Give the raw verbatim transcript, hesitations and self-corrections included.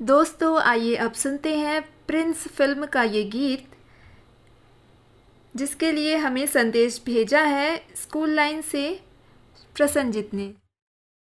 दोस्तों आइए अब सुनते हैं प्रिंस फिल्म का ये गीत, जिसके लिए हमें संदेश भेजा है स्कूल लाइन से प्रसन्नजीत ने।